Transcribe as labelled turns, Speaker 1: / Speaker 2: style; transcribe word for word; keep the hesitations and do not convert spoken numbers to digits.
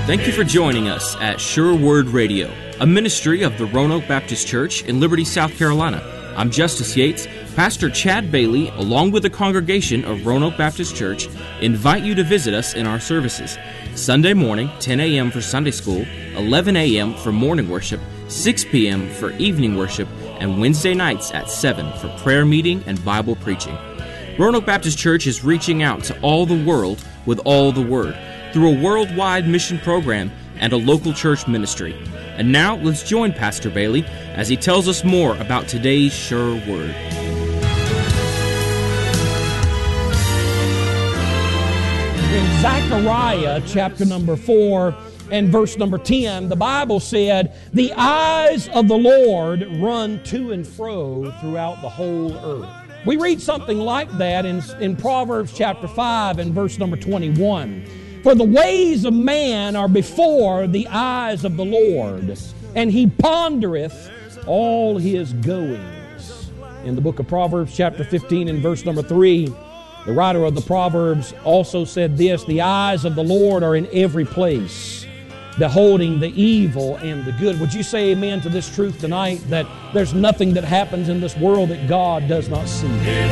Speaker 1: Thank you for joining us at Sure Word Radio, a ministry of the Roanoke Baptist Church in Liberty, South Carolina. I'm Justice Yates. Pastor Chad Bailey, along with the congregation of Roanoke Baptist Church, invite you to visit us in our services. Sunday morning, ten a.m. for Sunday school, eleven a.m. for morning worship, six p.m. for evening worship, and Wednesday nights at seven for prayer meeting and Bible preaching. Roanoke Baptist Church is reaching out to all the world with all the Word through a worldwide mission program and a local church ministry. And now, let's join Pastor Bailey as he tells us more about today's Sure Word.
Speaker 2: In Zechariah chapter number four and verse number ten, the Bible said, "The eyes of the Lord run to and fro throughout the whole earth." We read something like that in, in Proverbs chapter five and verse number twenty-one. "For the ways of man are before the eyes of the Lord, and He pondereth all His goings." In the book of Proverbs chapter fifteen and verse number three, the writer of the Proverbs also said this, "The eyes of the Lord are in every place, beholding the evil and the good." Would you say amen to this truth tonight, that there's nothing that happens in this world that God does not see?